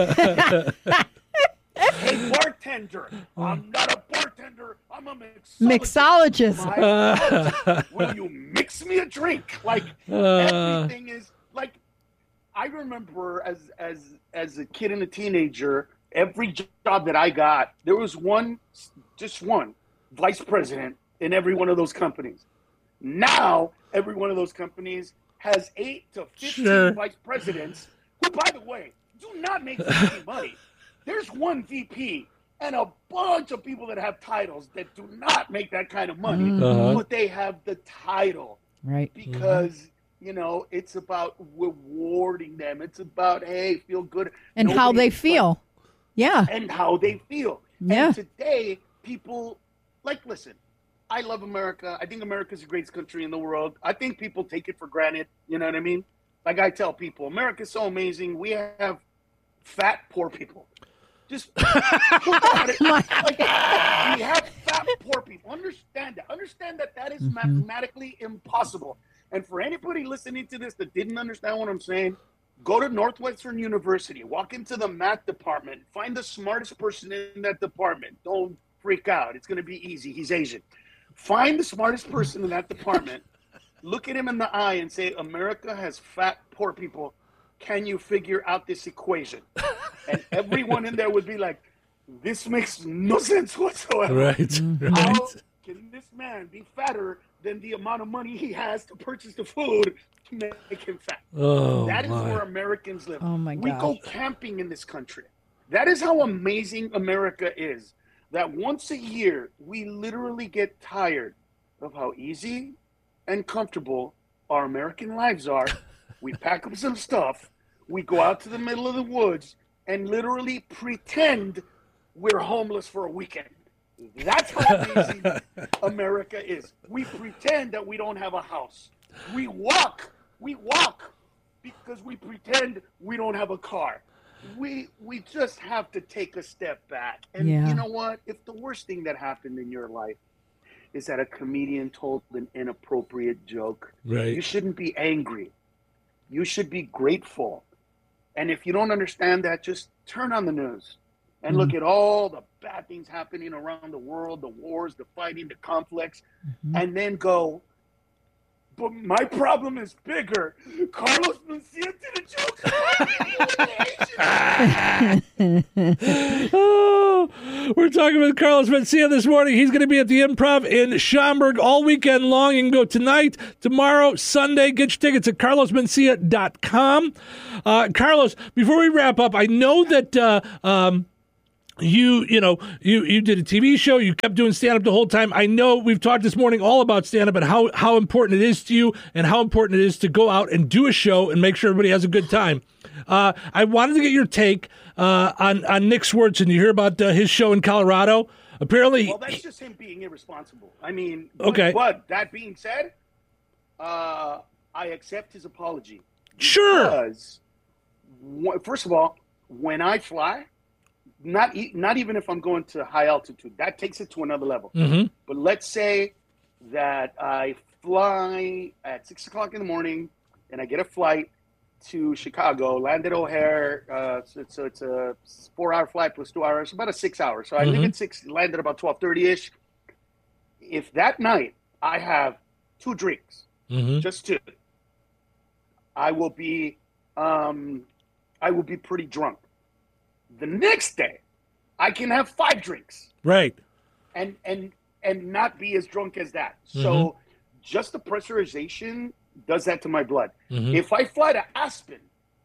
Hey, bartender. I'm not a bartender. I'm a mixologist. Will you mix me a drink? Like, everything is like, I remember as a kid and a teenager, every job that I got, there was just one vice president in every one of those companies. Now, every one of those companies has 8 to 15 vice presidents who, by the way, do not make any money. There's one VP and a bunch of people that have titles that do not make that kind of money, but they have the title. Right. Because, it's about rewarding them. It's about, hey, feel good. And how they feel. Yeah. And how they feel. Yeah. And today, people, listen, I love America. I think America's the greatest country in the world. I think people take it for granted. You know what I mean? Like I tell people, America's so amazing. We have fat, poor people. Just look at it. We have fat, poor people. Understand that. Understand that is mathematically impossible. And for anybody listening to this that didn't understand what I'm saying, go to Northwestern University, walk into the math department, find the smartest person in that department. Don't freak out. It's going to be easy. He's Asian. Find the smartest person in that department, look at him in the eye and say, America has fat, poor people. Can you figure out this equation? And everyone in there would be like, this makes no sense whatsoever. Right. How can this man be fatter than the amount of money he has to purchase the food to make him fat? That is where Americans live. Oh my God. We go camping in this country. That is how amazing America is. That once a year, we literally get tired of how easy and comfortable our American lives are. We pack up some stuff. We go out to the middle of the woods and literally pretend we're homeless for a weekend. That's how amazing America is. We pretend that we don't have a house. We walk because we pretend we don't have a car. We just have to take a step back. And you know what? If the worst thing that happened in your life is that a comedian told an inappropriate joke. Right. You shouldn't be angry. You should be grateful. And if you don't understand that, just turn on the news and look at all the bad things happening around the world, the wars, the fighting, the conflicts, and then go, but my problem is bigger. Carlos Mencia did a joke. Oh, we're talking with Carlos Mencia this morning. He's going to be at the Improv in Schaumburg all weekend long. You can go tonight, tomorrow, Sunday. Get your tickets at carlosmencia.com. Carlos, before we wrap up, I know that you did a TV show. You kept doing stand-up the whole time. I know we've talked this morning all about stand-up and how important it is to you and how important it is to go out and do a show and make sure everybody has a good time. I wanted to get your take on Nick Swardson. You hear about his show in Colorado? Apparently, well, that's just him being irresponsible. I mean, okay. But that being said, I accept his apology. Sure. Because, first of all, when I fly, not even if I'm going to high altitude, that takes it to another level. Mm-hmm. But let's say that I fly at 6 o'clock in the morning and I get a flight to Chicago, land at O'Hare. So it's a 4-hour flight plus 2 hours, about a 6 hours. So I leave at 6, land at about 12:30-ish. If that night I have 2 drinks, just 2, I will be pretty drunk. The next day, I can have 5 drinks. Right. And not be as drunk as that. So just the pressurization does that to my blood. If I fly to Aspen,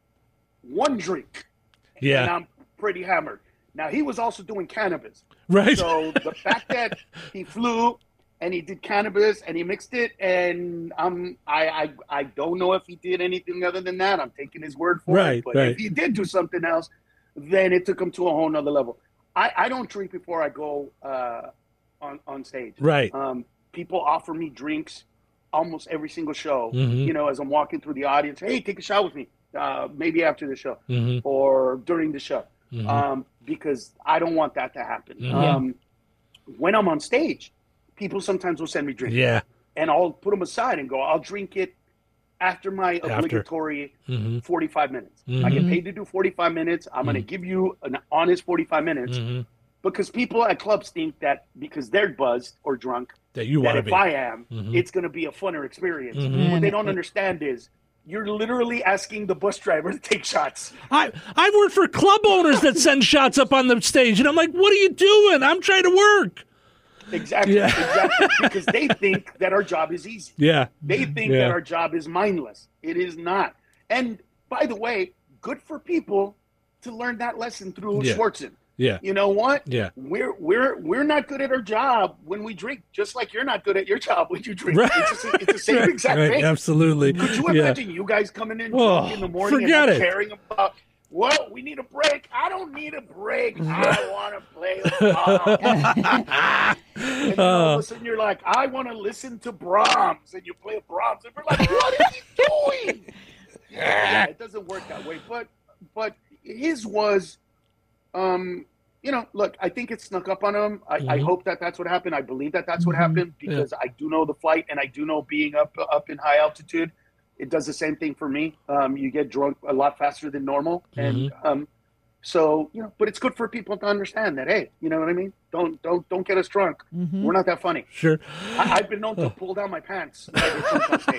1 drink, and I'm pretty hammered. Now, he was also doing cannabis. Right. So the fact that he flew and he did cannabis and he mixed it, and I don't know if he did anything other than that. I'm taking his word for it. But if he did do something else, then it took him to a whole nother level. I don't drink before I go on stage. Right. People offer me drinks almost every single show, as I'm walking through the audience. Hey, take a shot with me, maybe after the show or during the show, because I don't want that to happen. When I'm on stage, people sometimes will send me drinks. Yeah. And I'll put them aside and go, I'll drink it after my obligatory 45 minutes. I get paid to do 45 minutes. I'm going to give you an honest 45 minutes because people at clubs think that because they're buzzed or drunk, that you want to if be. I am, it's going to be a funner experience. What they don't understand is you're literally asking the bus driver to take shots. I've worked for club owners that send shots up on the stage, and I'm like, what are you doing? I'm trying to work. Exactly. Because they think that our job is easy. Yeah. They think that our job is mindless. It is not. And by the way, good for people to learn that lesson through Swardson. Yeah. You know what? Yeah. We're not good at our job when we drink, just like you're not good at your job when you drink. Right. It's the same exact thing. Absolutely. Could you imagine you guys coming in drunk in the morning and not caring about what? We need a break. I don't need a break. I want to play a song. And then all of a sudden you're like, I want to listen to Brahms. And you play a Brahms. And we're like, what is he doing? Yeah, it doesn't work that way. But his was, look, I think it snuck up on him. I hope that's what happened. I believe that's what happened because I do know the flight and I do know being up in high altitude. It does the same thing for me. You get drunk a lot faster than normal. And so, but it's good for people to understand that, hey, you know what I mean? Don't get us drunk. We're not that funny. Sure. I've been known to pull down my pants when I get drunk on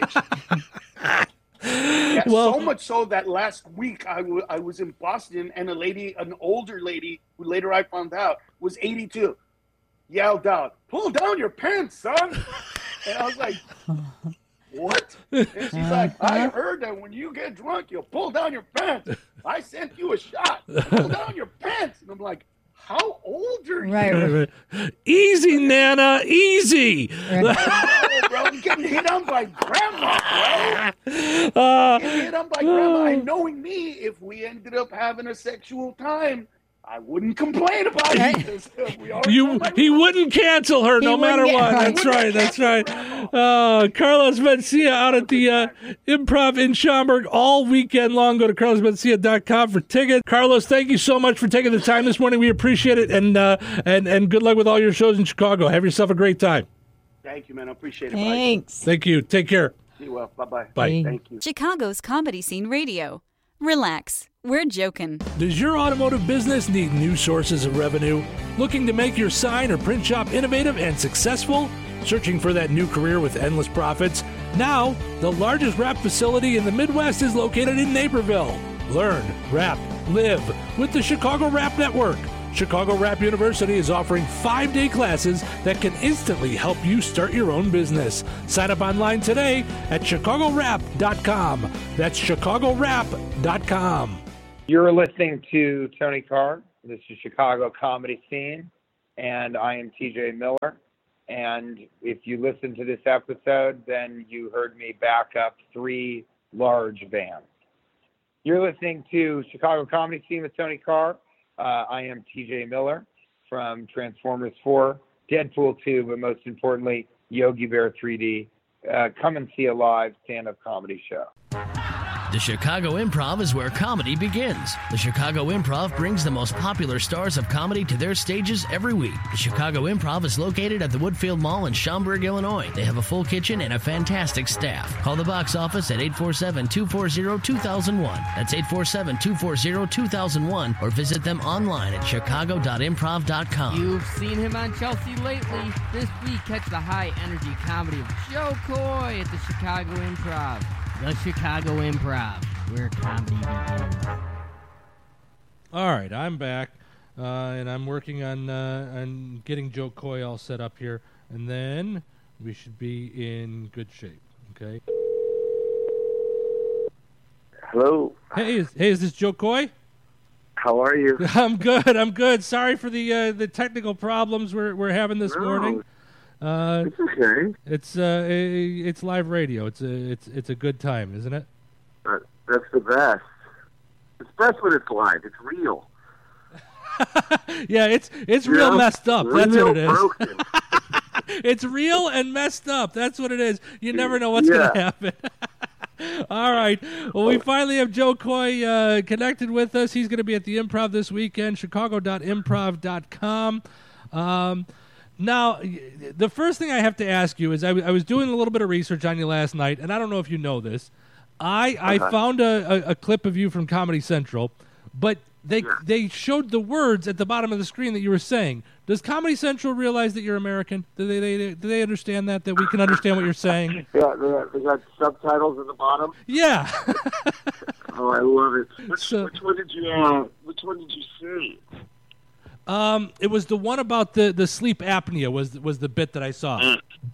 stage. So much so that last week I was in Boston and an older lady, who later I found out was 82, yelled out, "Pull down your pants, son." And I was like, what? And she's like, I heard that when you get drunk, you'll pull down your pants. I sent you a shot. Pull down your pants. And I'm like, how old are you? Right. Easy, Nana. Easy. I know, bro. I'm getting hit on by grandma, bro. Getting hit on by grandma. And knowing me, if we ended up having a sexual time, I wouldn't complain about it. He wouldn't cancel her no matter what. That's right. Carlos Mencia out at the Improv in Schaumburg all weekend long. Go to carlosmencia.com for tickets. Carlos, thank you so much for taking the time this morning. We appreciate it, and good luck with all your shows in Chicago. Have yourself a great time. Thank you, man. I appreciate it. Thanks. Thank you. Take care. Be well. Bye-bye. Bye. Thank you. Chicago's Comedy Scene Radio. Relax. We're joking. Does your automotive business need new sources of revenue? Looking to make your sign or print shop innovative and successful? Searching for that new career with endless profits? Now, the largest wrap facility in the Midwest is located in Naperville. Learn, wrap, live with the Chicago Wrap Network. Chicago Wrap University is offering 5-day classes that can instantly help you start your own business. Sign up online today at ChicagoWrap.com. That's ChicagoWrap.com. You're listening to Tony Carr. This is Chicago Comedy Scene, and I am TJ Miller. And if you listen to this episode, then you heard me back up 3 large bands. You're listening to Chicago Comedy Scene with Tony Carr. I am TJ Miller from Transformers 4, Deadpool 2, but most importantly, Yogi Bear 3D. Come and see a live stand-up comedy show. The Chicago Improv is where comedy begins. The Chicago Improv brings the most popular stars of comedy to their stages every week. The Chicago Improv is located at the Woodfield Mall in Schaumburg, Illinois. They have a full kitchen and a fantastic staff. Call the box office at 847-240-2001. That's 847-240-2001, or visit them online at chicago.improv.com. You've seen him on Chelsea lately. This week, catch the high-energy comedy of Joe Coy at the Chicago Improv. The Chicago Improv, where comedy begins. All right, I'm back, and I'm working on getting Joe Coy all set up here, and then we should be in good shape. Okay. Hello. Hey, is this Joe Coy? How are you? I'm good. Sorry for the technical problems we're having this morning. It's okay. It's live radio. It's a good time, isn't it? That's the best. It's best when it's live. It's real. Yeah, it's real messed up. That's what it is. Broken. It's real and messed up. That's what it is. You never know what's going to happen. All right. Well, we finally have Joe Coy connected with us. He's going to be at the Improv this weekend, chicago.improv.com. Now, the first thing I have to ask you is I was doing a little bit of research on you last night, and I don't know if you know this. I found a clip of you from Comedy Central, but they showed the words at the bottom of the screen that you were saying. Does Comedy Central realize that you're American? Do they understand that we can understand what you're saying? Yeah, they got subtitles at the bottom. Yeah. Oh, I love it. Which one did you see? It was the one about the sleep apnea was the bit that I saw.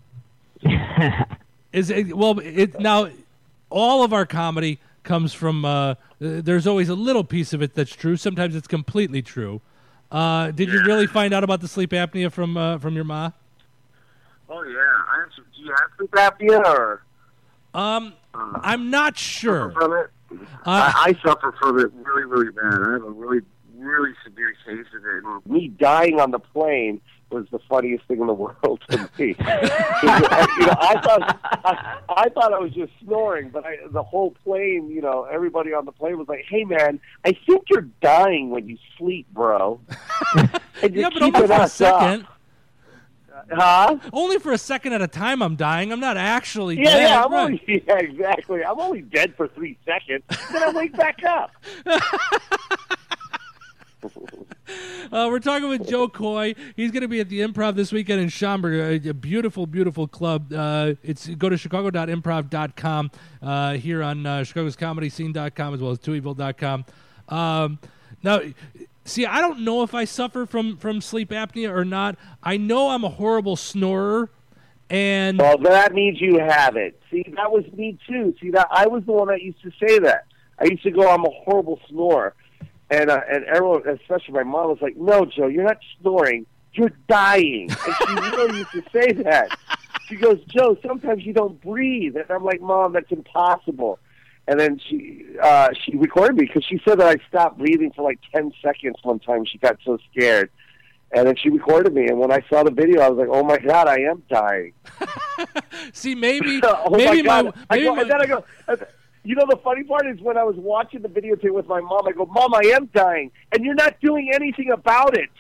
Now all of our comedy comes from there's always a little piece of it that's true. Sometimes it's completely true. Did you really find out about the sleep apnea from your ma? Oh yeah. Do you have sleep apnea or? I'm not sure. From it? I suffer from it really, really bad. I have a really severe case of it. Me dying on the plane was the funniest thing in the world to me. I thought I was just snoring, but the whole plane, everybody on the plane was like, "Hey man, I think you're dying when you sleep, bro." Yeah, but only for a second. Huh? Only for a second at a time. I'm dying. I'm not actually dead. Yeah, exactly. I'm only dead for 3 seconds, then I wake back up. We're talking with Joe Coy. He's going to be at the Improv this weekend in Schaumburg, a beautiful, beautiful club. Go to chicago.improv.com here on chicagoscomedyscene.com as well as twoevil.com. Now, see, I don't know if I suffer from sleep apnea or not. I know I'm a horrible snorer. And well, that means you have it. See, that was me too. See, that I was the one that used to say that. I used to go, "I'm a horrible snorer." And everyone, especially my mom, was like, "No, Joe, you're not snoring. You're dying." And she really used to say that. She goes, "Joe, sometimes you don't breathe." And I'm like, "Mom, that's impossible." And then she recorded me because she said that I stopped breathing for like 10 seconds one time. She got so scared. And then she recorded me. And when I saw the video, I was like, "Oh, my God, I am dying." See, maybe... Oh, maybe my God. Then I go... You know, the funny part is when I was watching the videotape with my mom, I go, Mom, I am dying, and you're not doing anything about it.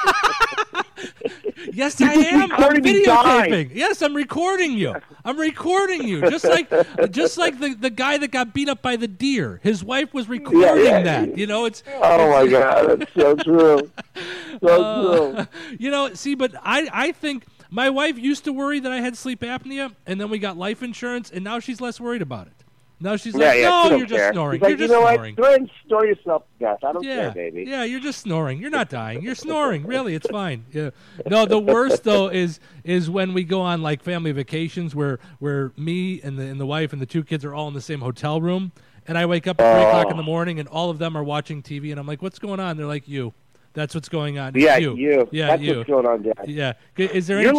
Yes, I am. I'm videotaping. Yes, I'm recording you. Just like the guy that got beat up by the deer. His wife was recording that. You know, it's. Oh my God, that's so true. So true. You know, see, but I think my wife used to worry that I had sleep apnea, and then we got life insurance, and now she's less worried about it. Now she's like, no, you're just snoring. You're just snoring. Go ahead and snore yourself to death. I don't care, baby. Yeah, you're just snoring. You're not dying. You're snoring. Really, it's fine. Yeah. No, the worst though is when we go on like family vacations where me and the wife and the two kids are all in the same hotel room, and I wake up at 3 o'clock in the morning and all of them are watching TV, and I'm like, what's going on? They're like, you. That's what's going on. Yeah, you. Yeah, that's what's going on, Dad. Yeah. Is there You're any